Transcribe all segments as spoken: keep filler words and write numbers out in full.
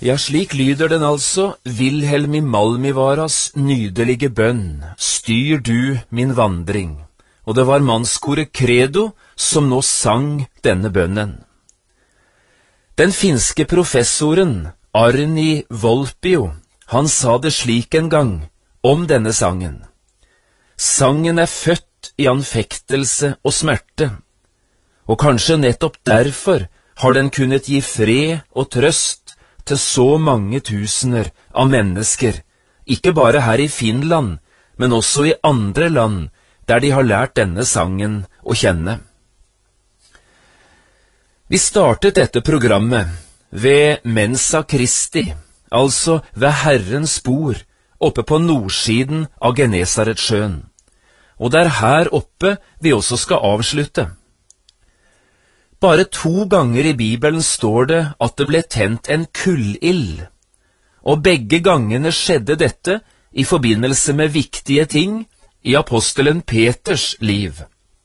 Ja, slik lyder den altså, Vilhelm i Malmivaras nydelige bønn, styr du min vandring. Og det var mannskoret Credo som nå sang denne bønnen. Den finske professoren Arni Volpio, han sa det slik en gang om denne sangen. Sangen er født i anfektelse og smerte, og kanskje nettopp derfor har den kunnet gi fred og trøst til så mange tusener av mennesker, ikke bare her i Finland, men også i andre land der de har lært denne sangen å kjenne. Vi startet dette programmet ved Mensa Christi, altså ved Herrens bord, oppe på nordsiden av Genesaretsjøen. Og det er her oppe vi også skal avslutte. Bare to ganger i Bibelen står det at det ble tent en kullild, og begge gangene skjedde dette i forbindelse med viktige ting i apostelen Peters liv.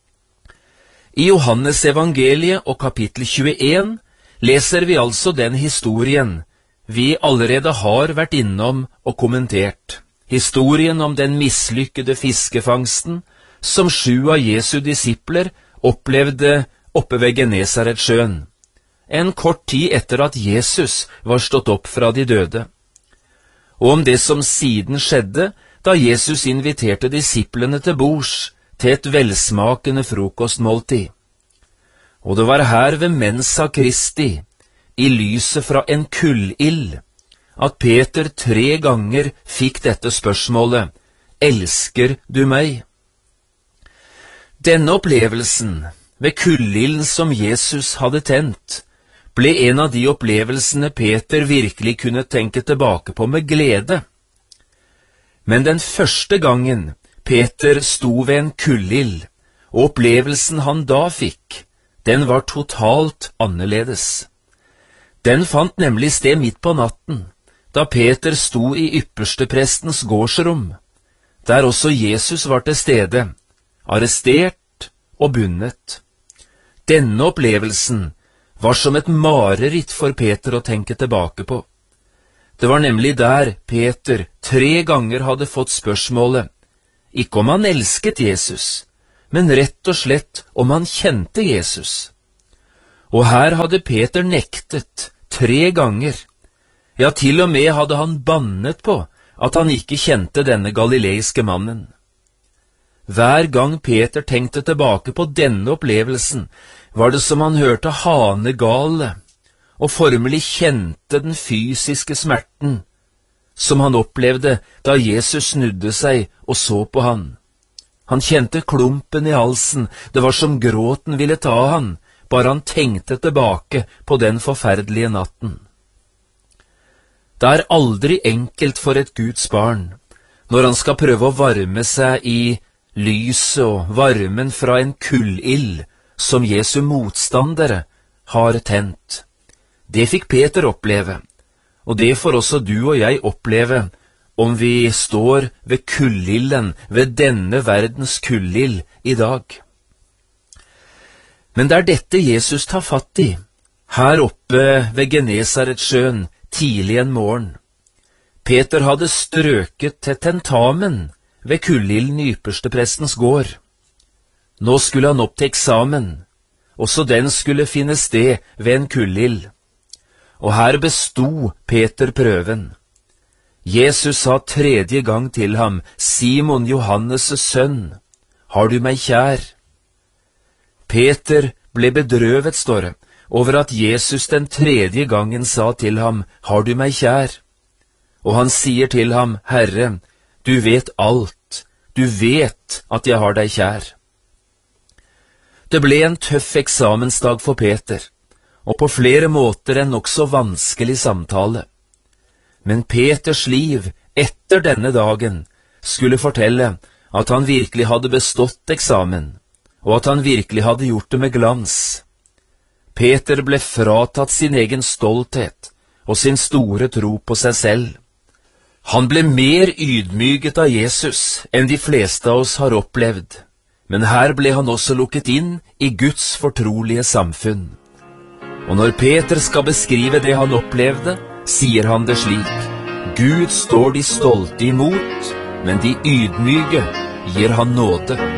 I Johannes evangeliet og kapittel tjueen leser vi altså den historien vi allerede har vært innom og kommentert. Historien om den mislykkede fiskefangsten som sju av Jesu disipler opplevde oppe ved Genesaretsjøen, en kort tid etter at Jesus var stått opp fra de døde, og om det som siden skjedde da Jesus inviterte disiplene til bords til et velsmakende frokostmåltid. Og det var her ved Mensa Christi, i lyset fra en kullild, at Peter tre ganger fikk dette spørsmålet, elsker du meg? Denne opplevelsen ved kullilden som Jesus hadde tent, ble en av de opplevelsene Peter virkelig kunne tenke tilbake på med glede. Men den første gangen Peter sto ved en kullild, og opplevelsen han da fikk, den var totalt annerledes. Den fant nemlig sted midt på natten, da Peter sto i yppersteprestens gårdsrom, der også Jesus var til stede, arrestert og bundet. Denne opplevelsen var som et mareritt for Peter å tenke tilbake på. Det var nemlig der Peter tre ganger hadde fått spørsmålet, ikke om han elsket Jesus, men rett og slett om han kjente Jesus. Og her hadde Peter nektet tre ganger. Ja, til og med hadde han bannet på at han ikke kjente denne galileiske mannen. Hver gang Peter tenkte tilbake på denne opplevelsen, var det som han hørte hanegale, og formelig kjente den fysiske smerten, som han opplevde da Jesus snudde seg og så på han. Han kjente klumpen i halsen, det var som gråten ville ta han, bare han tenkte tilbake på den forferdelige natten. Det er aldri enkelt for et Guds barn, når han skal prøve å varme seg i lyset og varmen fra en kullild som Jesu motstandere har tent. Det fikk Peter oppleve, og det får også du og jeg oppleve om vi står ved kullilden, ved denne verdens kullild i dag. Men det er dette Jesus tar fatt i, her oppe ved Genesaretsjøen tidlig en morgen. Peter hadde strøket til tentamen ved kullilden i yppersteprestens gård. Nå skulle han opp til eksamen, også den skulle finne sted ved en kullild. Og her besto Peter prøven. Jesus sa tredje gang til ham, Simon Johannes' sønn, har du meg kjær? Peter ble bedrøvet, står det, over at Jesus den tredje gangen sa til ham, har du meg kjær? Og han sier til ham, Herre, du vet alt, du vet at jeg har deg kjær. Det ble en tøff eksamensdag for Peter, og på flere måter en nokså vanskelig samtale. Men Peters liv etter denne dagen skulle fortelle at han virkelig hadde bestått eksamen, og at han virkelig hadde gjort det med glans. Peter ble fratatt sin egen stolthet og sin store tro på seg selv. Han ble mer ydmyket av Jesus enn de fleste av oss har opplevd, men her ble han også lukket inn i Guds fortrolige samfunn. Og når Peter skal beskrive det han opplevde, sier han det slik: Gud står de stolte imot, men de ydmyke gir han nåde.